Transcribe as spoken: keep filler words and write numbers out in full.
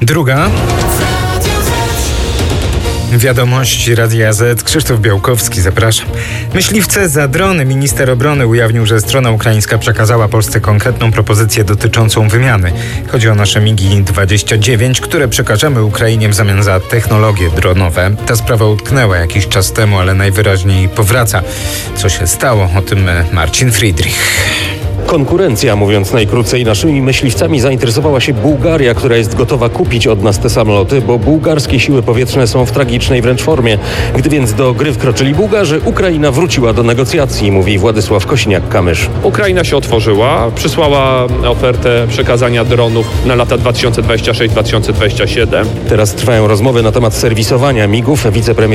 Druga. Wiadomości Radia Z. Krzysztof Białkowski, zapraszam. Myśliwce za drony. Minister obrony ujawnił, że strona ukraińska przekazała Polsce konkretną propozycję dotyczącą wymiany. Chodzi o nasze migi dwadzieścia dziewięć, które przekażemy Ukrainie w zamian za technologie dronowe. Ta sprawa utknęła jakiś czas temu, ale najwyraźniej powraca. Co się stało? O tym Marcin Friedrich. Konkurencja, mówiąc najkrócej, naszymi myśliwcami zainteresowała się Bułgaria, która jest gotowa kupić od nas te samoloty, bo bułgarskie siły powietrzne są w tragicznej wręcz formie. Gdy więc do gry wkroczyli Bułgarzy, Ukraina wróciła do negocjacji, mówi Władysław Kosiniak-Kamysz. Ukraina się otworzyła, przysłała ofertę przekazania dronów na lata dwa tysiące dwudziesty szósty do dwa tysiące dwudziestego siódmego. Teraz trwają rozmowy na temat serwisowania migów. Wicepremier